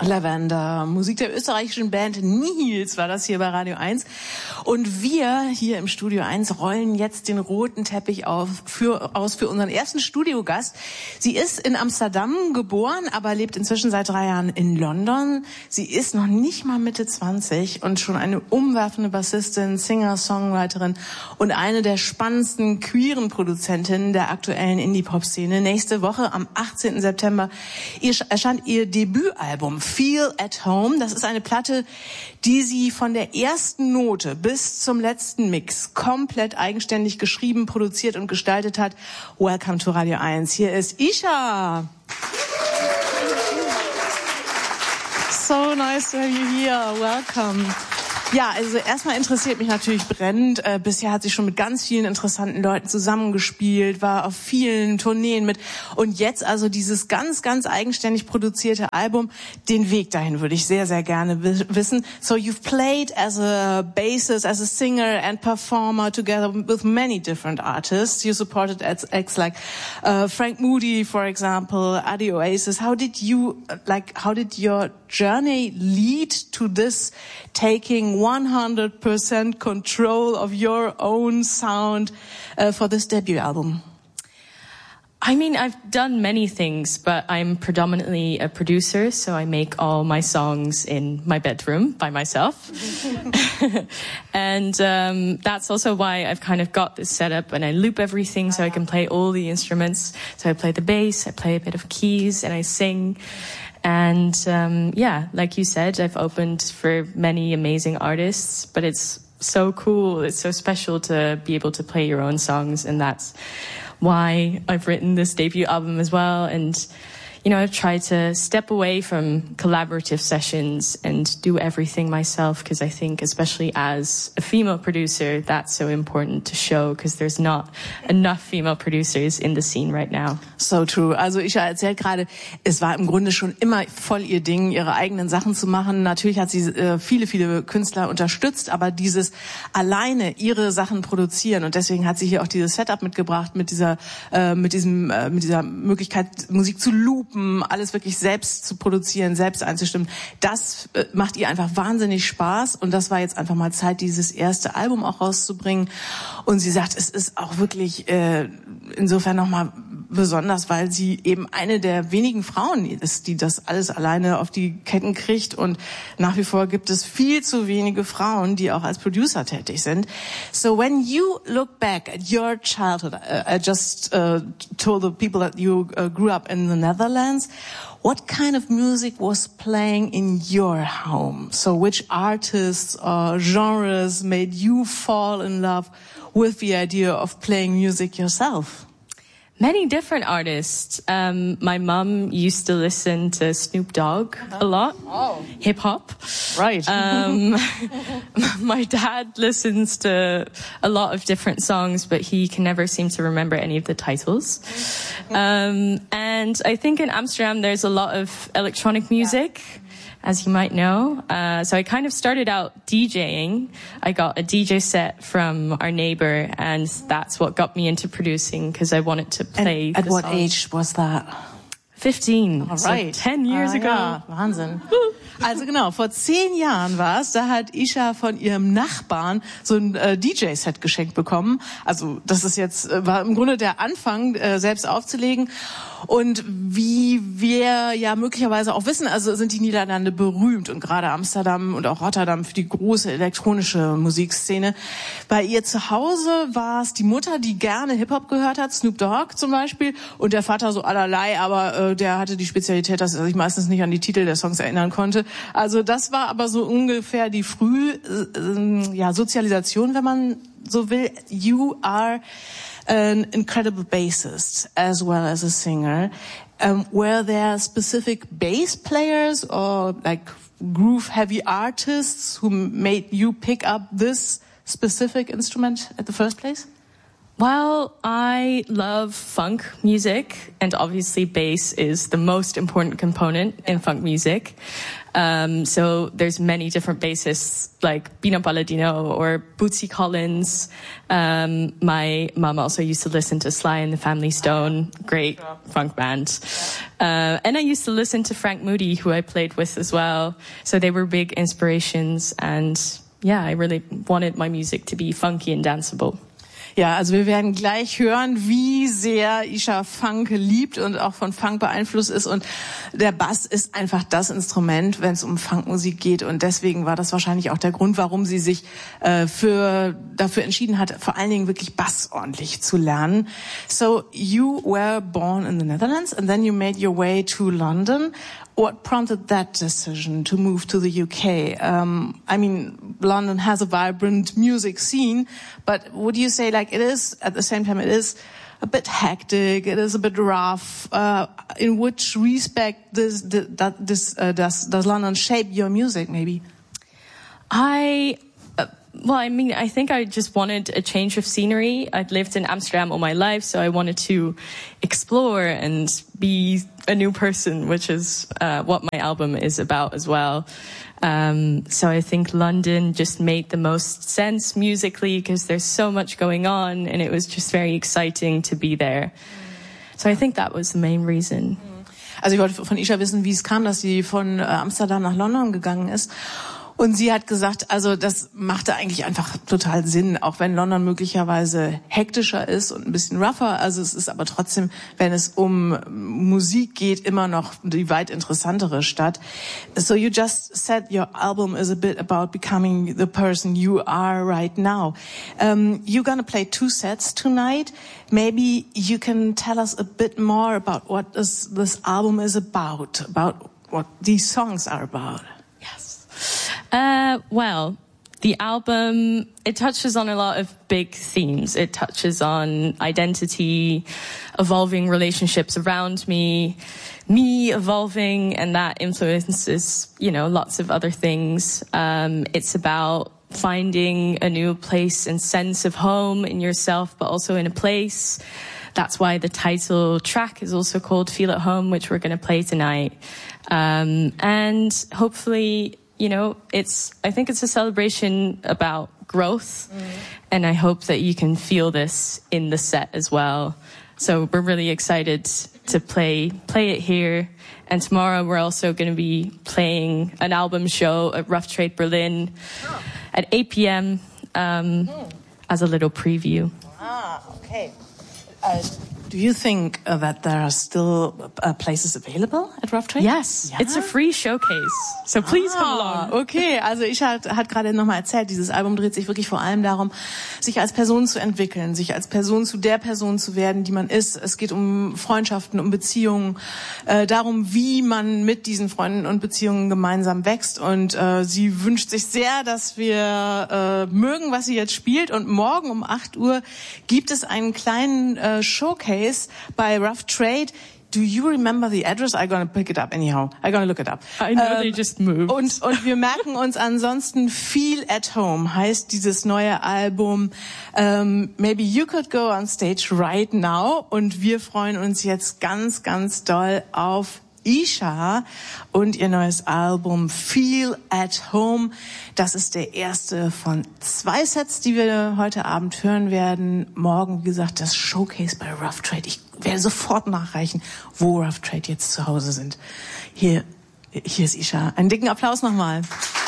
Lavender, Musik der österreichischen Band Nihils war das hier bei Radio 1. Und wir hier im Studio 1 rollen jetzt den roten Teppich aus für unseren ersten Studiogast. Sie ist in Amsterdam geboren, aber lebt inzwischen seit 3 Jahren in London. Sie ist noch nicht mal Mitte 20 und schon eine umwerfende Bassistin, Singer, Songwriterin und eine der spannendsten queeren Produzentinnen der aktuellen Indie-Pop-Szene. Nächste Woche am 18. September erscheint ihr Debütalbum Feel at Home. Das ist eine Platte, die sie von der ersten Note bis zum letzten Mix komplett eigenständig geschrieben, produziert und gestaltet hat. Welcome to Radio 1. Hier ist Isha. So nice to have you here. Welcome. Ja, also erstmal interessiert mich natürlich brennend. Bisher hat sie schon mit ganz vielen interessanten Leuten zusammengespielt, war auf vielen Tourneen mit. Und jetzt also dieses ganz, ganz eigenständig produzierte Album. Den Weg dahin würde ich sehr, sehr gerne wissen. So you've played as a bassist, as a singer and performer together with many different artists. You supported acts like Frank Moody, for example, Adi Oasis. How did your journey lead to this taking 100% control of your own sound for this debut album? I mean, I've done many things, but I'm predominantly a producer, so I make all my songs in my bedroom by myself. And that's also why I've kind of got this setup, and I loop everything so I can play all the instruments. So I play the bass, I play a bit of keys, and I sing. And yeah, like you said, I've opened for many amazing artists, but it's so cool, it's so special to be able to play your own songs, and that's why I've written this debut album as well. And you know, I've tried to step away from collaborative sessions and do everything myself, because I think, especially as a female producer, that's so important to show, because there's not enough female producers in the scene right now. So true. Also Isha erzählt gerade, es war im Grunde schon immer voll ihr Ding, ihre eigenen Sachen zu machen. Natürlich hat sie viele, viele Künstler unterstützt, aber dieses alleine ihre Sachen produzieren, und deswegen hat sie hier auch dieses Setup mitgebracht mit dieser Möglichkeit, Musik zu loopen, alles wirklich selbst zu produzieren, selbst einzustimmen. Das macht ihr einfach wahnsinnig Spaß, und das war jetzt einfach mal Zeit, dieses erste Album auch rauszubringen. Und sie sagt, es ist auch wirklich insofern nochmal besonders, weil sie eben eine der wenigen Frauen ist, die das alles alleine auf die Ketten kriegt, und nach wie vor gibt es viel zu wenige Frauen, die auch als Producer tätig sind. So when you look back at your childhood, I just told the people that you grew up in the Netherlands. What kind of music was playing in your home? So which artists or genres made you fall in love with the idea of playing music yourself? Many different artists. My mum used to listen to Snoop Dogg a lot. Oh. Hip hop. Right. My dad listens to a lot of different songs, but he can never seem to remember any of the titles. And I think in Amsterdam there's a lot of electronic music. As you might know. So I kind of started out DJing. I got a DJ set from our neighbor, and that's what got me into producing, because I wanted to play. And at what age was that? 15. All right. So 10 years ago. Ja, Wahnsinn. Also genau, vor 10 Jahren war es, da hat Isha von ihrem Nachbarn so ein DJ-Set geschenkt bekommen. Also das ist jetzt, war im Grunde der Anfang, selbst aufzulegen. Und wie wir ja möglicherweise auch wissen, also sind die Niederlande berühmt, und gerade Amsterdam und auch Rotterdam für die große elektronische Musikszene. Bei ihr zu Hause war es die Mutter, die gerne Hip-Hop gehört hat, Snoop Dogg zum Beispiel, und der Vater so allerlei, aber der hatte die Spezialität, dass er sich meistens nicht an die Titel der Songs erinnern konnte. Also das war aber so ungefähr die Sozialisation, wenn man so will. You are an incredible bassist as well as a singer. Were there specific bass players or like groove heavy artists who made you pick up this specific instrument at the first place? Well, I love funk music, and obviously bass is the most important component in funk music. So there's many different bassists like Bino Palladino or Bootsy Collins. My mom also used to listen to Sly and the Family Stone, great funk band. And I used to listen to Frank Moody, who I played with as well. So they were big inspirations, and yeah, I really wanted my music to be funky and danceable. Ja, also wir werden gleich hören, wie sehr Isha Funk liebt und auch von Funk beeinflusst ist. Und der Bass ist einfach das Instrument, wenn es um Funkmusik geht. Und deswegen war das wahrscheinlich auch der Grund, warum sie sich dafür entschieden hat, vor allen Dingen wirklich Bass ordentlich zu lernen. So you were born in the Netherlands and then you made your way to London. What prompted that decision to move to the UK? I mean, London has a vibrant music scene, but would you say like it is, at the same time, it is a bit hectic, it is a bit rough? In which respect does London shape your music, maybe? Well, I mean, I think I just wanted a change of scenery. I'd lived in Amsterdam all my life, so I wanted to explore and be a new person, which is what my album is about as well. So I think London just made the most sense musically because there's so much going on, and it was just very exciting to be there. So I think that was the main reason. Also ich wollte von Isha wissen, wie es kam, dass sie von Amsterdam nach London gegangen ist. Und sie hat gesagt, also das machte eigentlich einfach total Sinn, auch wenn London möglicherweise hektischer ist und ein bisschen rougher. Also es ist aber trotzdem, wenn es um Musik geht, immer noch die weit interessantere Stadt. So you just said your album is a bit about becoming the person you are right now. You're gonna play 2 sets tonight. Maybe you can tell us a bit more about what this album is about what these songs are about. Well, the album, it touches on a lot of big themes. It touches on identity, evolving relationships around me evolving, and that influences, lots of other things. It's about finding a new place and sense of home in yourself, but also in a place. That's why the title track is also called Feel at Home, which we're going to play tonight. And hopefully, I think it's a celebration about growth, and I hope that you can feel this in the set as well. So we're really excited to play it here. And tomorrow we're also going to be playing an album show at Rough Trade Berlin at 8 p.m. As a little preview. Okay. Do you think that there are still places available at Rough Trade? Yes, ja? It's a free showcase, so please come along. Okay, also Isha hat gerade nochmal erzählt, dieses Album dreht sich wirklich vor allem darum, sich als Person zu entwickeln, sich als Person zu der Person zu werden, die man ist. Es geht um Freundschaften, um Beziehungen, darum, wie man mit diesen Freunden und Beziehungen gemeinsam wächst. Und sie wünscht sich sehr, dass wir mögen, was sie jetzt spielt. Und morgen um 8 Uhr gibt es einen kleinen Showcase by Rough Trade. Do you remember the address? I'm gonna pick it up anyhow. I'm gonna look it up. I know they just moved. Und wir merken uns ansonsten Feel at Home heißt dieses neue Album. Maybe you could go on stage right now. Und wir freuen uns jetzt ganz, ganz doll auf Isha und ihr neues Album Feel at Home. Das ist der erste von 2 Sets, die wir heute Abend hören werden. Morgen, wie gesagt, das Showcase bei Rough Trade. Ich werde sofort nachreichen, wo Rough Trade jetzt zu Hause sind. Hier ist Isha. Einen dicken Applaus nochmal.